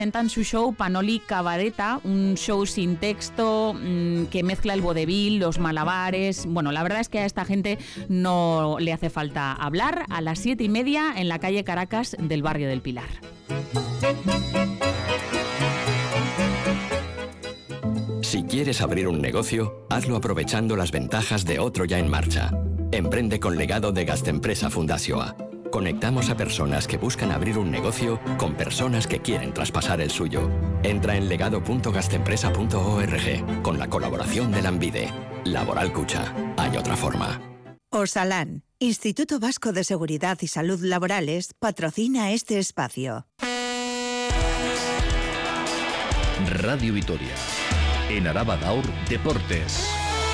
Presentan su show Panoli Cabareta, un show sin texto que mezcla el vodevil, los malabares. Bueno, la verdad es que a esta gente no le hace falta hablar. A las 7:30 en la calle Caracas del barrio del Pilar. Si quieres abrir un negocio, hazlo aprovechando las ventajas de otro ya en marcha. Emprende con legado de Gastempresa Fundazioa. Conectamos a personas que buscan abrir un negocio con personas que quieren traspasar el suyo. Entra en legado.gastempresa.org con la colaboración de Lanbide. Laboral Cucha. Hay otra forma. Osalan, Instituto Vasco de Seguridad y Salud Laborales, patrocina este espacio. Radio Vitoria. En Araba Gaur, Deportes.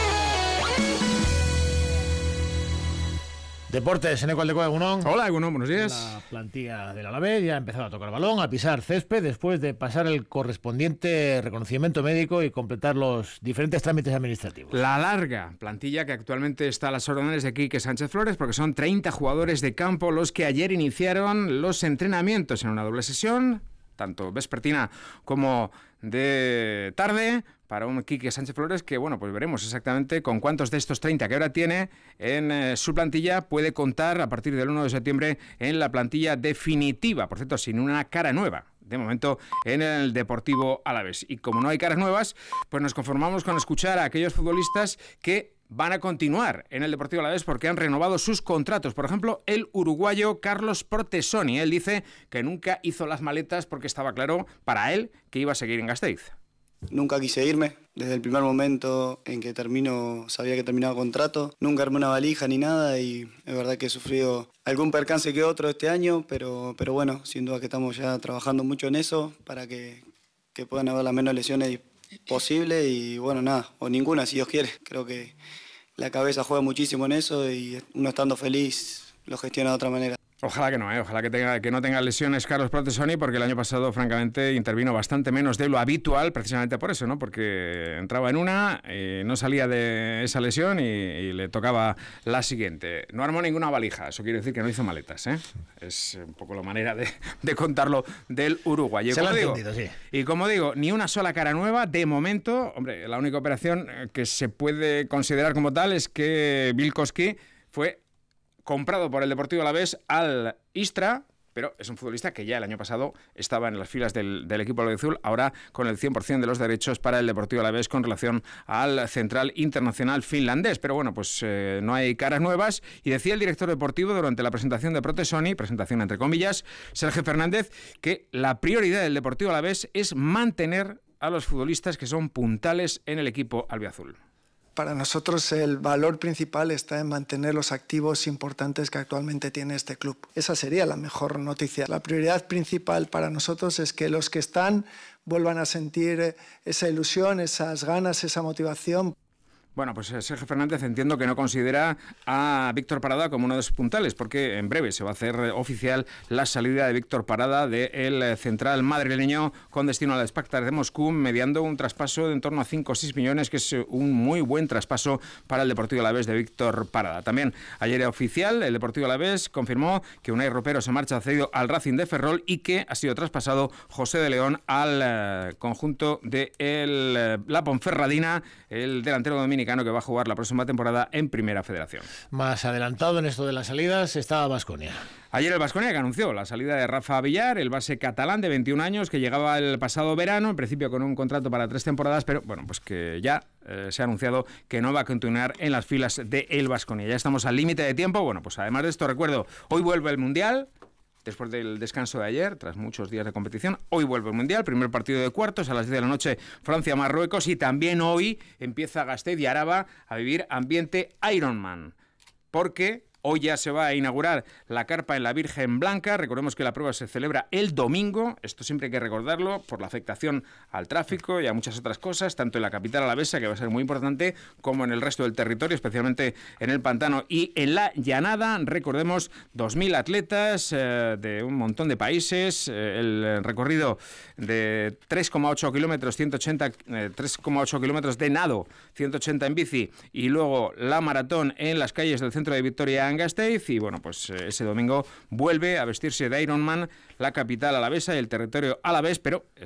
Deportes, Eneco Aldecoa, Egunon. Hola, Egunon, buenos días. La plantilla del Alavés ya ha empezado a tocar balón, a pisar césped, después de pasar el correspondiente reconocimiento médico y completar los diferentes trámites administrativos. La larga plantilla que actualmente está a las órdenes de Quique Sánchez Flores, porque son 30 jugadores de campo los que ayer iniciaron los entrenamientos en una doble sesión, tanto vespertina como de tarde, para un Quique Sánchez Flores que, bueno, pues veremos exactamente con cuántos de estos 30 que ahora tiene en su plantilla puede contar a partir del 1 de septiembre en la plantilla definitiva, por cierto, sin una cara nueva, de momento, en el Deportivo Alavés. Y como no hay caras nuevas, pues nos conformamos con escuchar a aquellos futbolistas que van a continuar en el Deportivo Alavés porque han renovado sus contratos. Por ejemplo, el uruguayo Carlos Protesoni. Él dice que nunca hizo las maletas porque estaba claro para él que iba a seguir en Gasteiz. Nunca quise irme, desde el primer momento en que sabía que terminaba el contrato, nunca armé una valija ni nada y es verdad que he sufrido algún percance que otro este año, pero bueno, sin duda que estamos ya trabajando mucho en eso para que puedan haber las menos lesiones posible y bueno, nada, o ninguna si Dios quiere. Creo que la cabeza juega muchísimo en eso y uno estando feliz lo gestiona de otra manera. Ojalá que no, ojalá que no tenga lesiones Carlos Protesoni, porque el año pasado, francamente, intervino bastante menos de lo habitual, precisamente por eso, ¿no? Porque entraba en una, no salía de esa lesión y le tocaba la siguiente. No armó ninguna valija, eso quiere decir que no hizo maletas, ¿eh? Es un poco la manera de contarlo del uruguayo. Se lo ha entendido, sí. Y como digo, ni una sola cara nueva, de momento. Hombre, la única operación que se puede considerar como tal es que Vilkoski fue comprado por el Deportivo Alavés al Istra, pero es un futbolista que ya el año pasado estaba en las filas del equipo albiazul, ahora con el 100% de los derechos para el Deportivo Alavés con relación al central internacional finlandés. Pero bueno, pues no hay caras nuevas. Y decía el director deportivo durante la presentación de Protesoni, presentación entre comillas, Sergio Fernández, que la prioridad del Deportivo Alavés es mantener a los futbolistas que son puntales en el equipo albiazul. Para nosotros el valor principal está en mantener los activos importantes que actualmente tiene este club. Esa sería la mejor noticia. La prioridad principal para nosotros es que los que están vuelvan a sentir esa ilusión, esas ganas, esa motivación. Bueno, pues Sergio Fernández entiendo que no considera a Víctor Parada como uno de sus puntales, porque en breve se va a hacer oficial la salida de Víctor Parada del central madrileño con destino al Shakhtar de Moscú, mediando un traspaso de en torno a 5 o 6 millones, que es un muy buen traspaso para el Deportivo Alavés de Víctor Parada. También ayer oficial, el Deportivo Alavés confirmó que Unai Ropero se marcha cedido al Racing de Ferrol y que ha sido traspasado José de León al conjunto de la Ponferradina, el delantero dominicano que va a jugar la próxima temporada en Primera Federación. Más adelantado en esto de las salidas está Baskonia. Ayer el Baskonia que anunció la salida de Rafa Villar, el base catalán de 21 años que llegaba el pasado verano, en principio con un contrato para 3 temporadas, pero bueno, pues que ya se ha anunciado que no va a continuar en las filas de el Baskonia. Ya estamos al límite de tiempo. Bueno, pues además de esto, recuerdo, hoy vuelve el Mundial. Después del descanso de ayer, tras muchos días de competición, hoy vuelve el Mundial, primer partido de cuartos a las 10 de la noche, Francia-Marruecos, y también hoy empieza Gasteiz y Araba a vivir ambiente Ironman, porque hoy ya se va a inaugurar la carpa en la Virgen Blanca. Recordemos que la prueba se celebra el domingo. Esto siempre hay que recordarlo por la afectación al tráfico y a muchas otras cosas, tanto en la capital alavesa, que va a ser muy importante, como en el resto del territorio, especialmente en el Pantano y en la Llanada. Recordemos, 2.000 atletas de un montón de países, el recorrido de 3,8 kilómetros, 3,8 kilómetros de nado, 180 en bici, y luego la maratón en las calles del centro de Vitoria Vitoria-Gasteiz y bueno, pues ese domingo vuelve a vestirse de Ironman la capital alavesa y el territorio alavés, pero